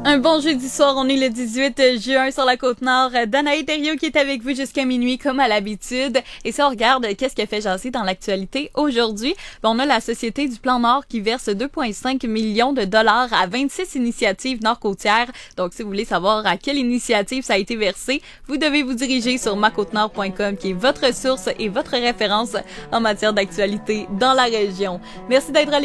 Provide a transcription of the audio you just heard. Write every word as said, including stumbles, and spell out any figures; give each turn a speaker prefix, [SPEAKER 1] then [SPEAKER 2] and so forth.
[SPEAKER 1] Un bon jeudi soir, on est le dix-huit juin sur la Côte-Nord. Danae Thériault qui est avec vous jusqu'à minuit comme à l'habitude. Et si on regarde qu'est-ce qui a fait jaser dans l'actualité aujourd'hui, ben on a la Société du Plan Nord qui verse deux virgule cinq millions de dollars à vingt-six initiatives nord-côtières. Donc si vous voulez savoir à quelle initiative ça a été versé, vous devez vous diriger sur ma côte nord point com qui est votre source et votre référence en matière d'actualité dans la région. Merci d'être allé